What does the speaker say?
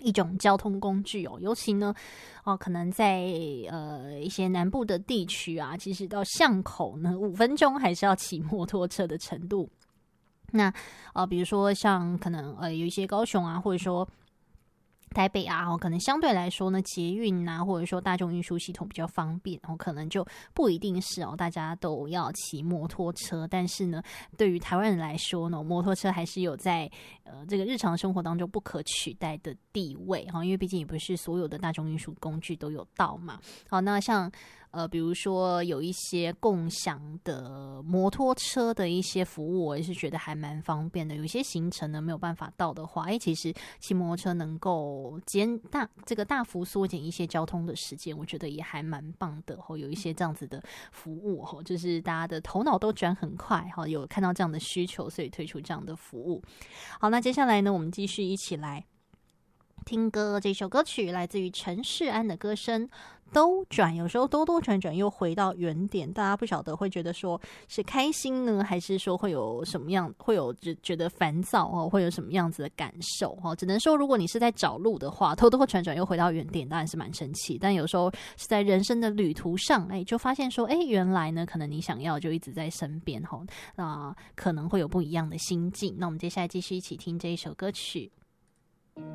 一种交通工具哦，尤其呢，可能在一些南部的地区啊，其实到巷口呢5分钟还是要骑摩托车的程度。那比如说像可能有一些高雄啊，或者说台北啊，可能相对来说呢，捷运啊，或者说大众运输系统比较方便，可能就不一定是大家都要骑摩托车。但是呢，对于台湾人来说呢，摩托车还是有在这个日常生活当中不可取代的地位因为毕竟也不是所有的大众运输工具都有到嘛。好，那像比如说有一些共享的摩托车的一些服务，我也是觉得还蛮方便的。有些行程呢没有办法到的话，其实骑摩托车能够大幅缩减一些交通的时间，我觉得也还蛮棒的。有一些这样子的服务，就是大家的头脑都转很快，有看到这样的需求，所以推出这样的服务。好，那接下来呢，我们继续一起来听歌。这首歌曲来自于陈世安的歌声兜转，有时候兜兜转转又回到原点，大家不晓得会觉得说是开心呢，还是说会有什么样，会有觉得烦躁会有什么样子的感受只能说如果你是在找路的话，兜兜转转又回到原点，当然是蛮生气。但有时候是在人生的旅途上就发现说原来呢可能你想要就一直在身边可能会有不一样的心境。那我们接下来继续一起听这一首歌曲。